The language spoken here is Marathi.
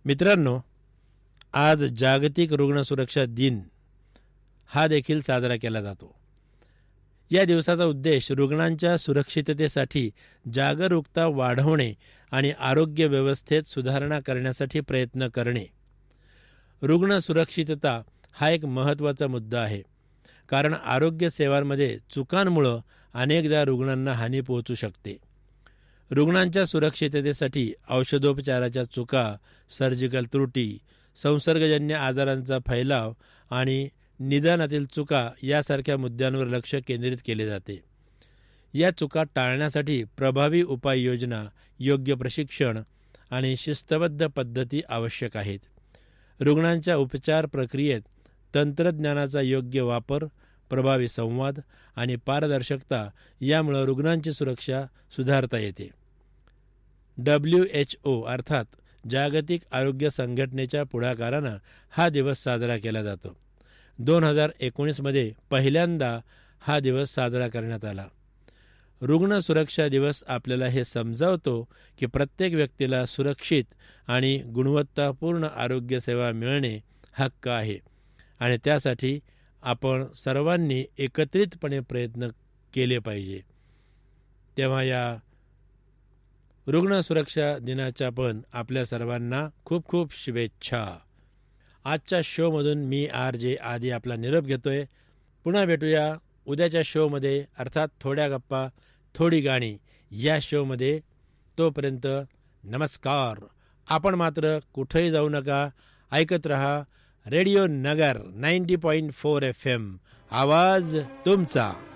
मित्रांनो, आज जागतिक रुग्ण सुरक्षा दिन हा देखील साजरा केला जातो. या दिवसाचा उद्देश रुग्णांच्या सुरक्षिततेसाठी जागरूकता वाढवणे आणि आरोग्य व्यवस्थेत सुधारणा करण्यासाठी प्रयत्न करणे. रुग्ण सुरक्षितता हा एक महत्त्वाचा मुद्दा आहे, कारण आरोग्य सेवांमध्ये चुकांमुळे अनेकदा रुग्णांना हानी पोहोचू शकते. रुग्णांच्या सुरक्षिततेसाठी औषधोपचाराच्या चुका, सर्जिकल त्रुटी, संसर्गजन्य आजारांचा फैलाव आणि निदानातील चुका यासारख्या मुद्द्यांवर लक्ष केंद्रित केले जाते. या चुका टाळण्यासाठी प्रभावी उपाययोजना, योग्य प्रशिक्षण आणि शिस्तबद्ध पद्धती आवश्यक आहेत. रुग्णांच्या उपचार प्रक्रियेत तंत्रज्ञानाचा योग्य वापर, प्रभावी संवाद आणि पारदर्शकता यामुळे रुग्णांची सुरक्षा सुधारता येते. WHO अर्थात जागतिक आरोग्य संघटनेच्या पुढाकारानं हा दिवस साजरा केला जातो. 2019 मध्ये पहिल्यांदा हा दिवस साजरा करण्यात आला. रुग्ण सुरक्षा दिवस आपल्याला हे समजावतो की प्रत्येक व्यक्तीला सुरक्षित आणि गुणवत्तापूर्ण आरोग्य सेवा मिळणे हक्क आहे आणि त्यासाठी आपण सर्वांनी एकत्रितपणे प्रयत्न केले पाहिजे. तेव्हा या रुग्ण सुरक्षा दिनाच्या पण आपल्या सर्वांना खूप खूप शुभेच्छा. आजच्या शोमधून मी RJ आदी आपला निरोप घेतोय. पुन्हा भेटूया उद्याच्या शोमध्ये, अर्थात थोड्या गप्पा थोडी गाणी या शोमध्ये. तोपर्यंत नमस्कार. आपण मात्र कुठेही जाऊ नका, ऐकत रहा रेडिओ नगर 90.4 FM. आवाज तुमचा.